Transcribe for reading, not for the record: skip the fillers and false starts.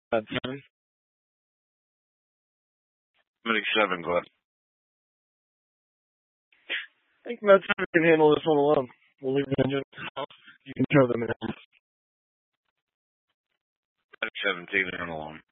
Med 7. Medic 7, go ahead. I think Med 7 can handle this one alone. We'll leave the engine. You can throw them in. Medic 7, take it in alone.